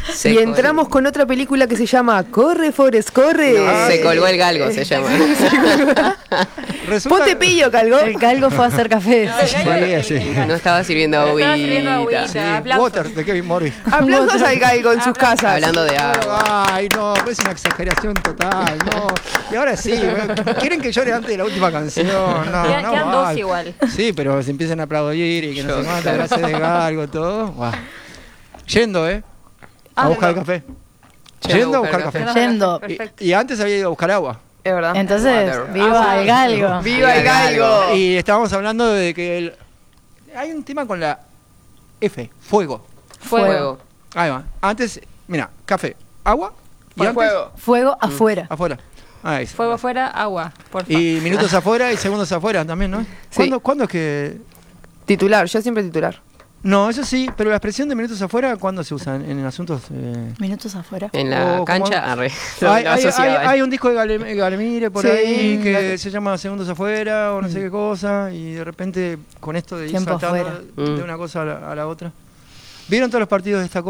Y entramos con otra película que se llama Corre, Forrest, corre. No, se colgó el galgo, se llama. Ponte pillo, Calgo. El Calgo fue a hacer café. No estaba sirviendo agüita. Water, de Kevin Morris. Aplausos al Galgo en sus casas. Hablando de agua. Ay, no, es una exageración total, no. Y ahora sí, ¿quieren que llore antes de la última canción? No, quedan dos igual. Sí, pero se empiezan a aplaudir y que no se mata, gracias de Galgo, todo. Wow. Yendo, a buscar el café. Yendo a buscar café. Yendo. Y antes había ido a buscar agua. Es verdad. Entonces, viva el Galgo. ¡Viva el Galgo! Y estábamos hablando de que hay un tema con la F, fuego. Fuego. Ahí va. Antes, mira, café, agua y antes, Fuego. Fuego afuera. afuera. Ahí está. Fuego afuera, agua, por favor. Y minutos afuera y segundos afuera también, ¿no? Sí. ¿Cuándo es que...? Titular, yo siempre titular. No, eso sí, pero la expresión de minutos afuera, ¿cuándo se usa? ¿En asuntos...? Minutos afuera. En la O cancha, como- arre. Hay un disco de Galemire por Sí, ahí que claro. se llama Segundos afuera o no sé qué cosa, y de repente con esto de ir Tiempo saltando afuera. de una cosa a la otra. ¿Vieron todos los partidos de esta Copa